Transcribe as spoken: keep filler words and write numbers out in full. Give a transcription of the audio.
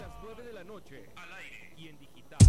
las nueve de la noche. Al aire y en digital.